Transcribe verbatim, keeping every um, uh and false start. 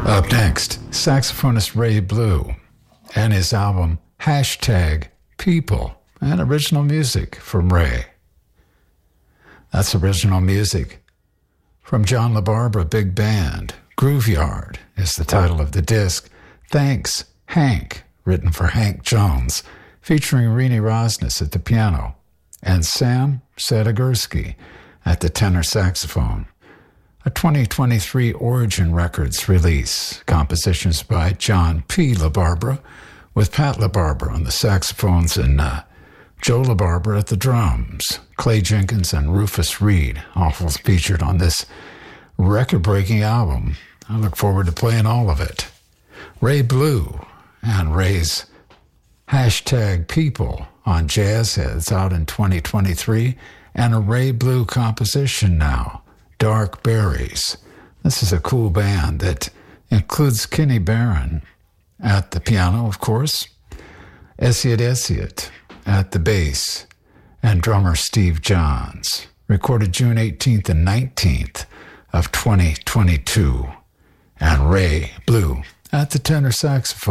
Up next, saxophonist Ray Blue and his album Hashtag People, and original music from Ray. That's original music from John LaBarbera Big Band. Grooveyard is the title of the disc. Thanks, Hank, written for Hank Jones, featuring Rini Rosnes at the piano and Sam Sadigursky at the tenor saxophone. A twenty twenty-three Origin Records release. Compositions by John P. LaBarbera, with Pat LaBarbera on the saxophones and uh, Joe LaBarbera at the drums. Clay Jenkins and Rufus Reid, also featured on this record-breaking album. I look forward to playing all of it. Ray Blue and Ray's Hashtag People on Jazzheads out in twenty twenty-three, and a Ray Blue composition now, Dark Berries. This is a cool band that includes Kenny Barron at the piano, of course, Esiot Esiot at the bass, and drummer Steve Johns. Recorded June eighteenth and nineteenth of twenty twenty-two. And Ray Blue at the tenor saxophone.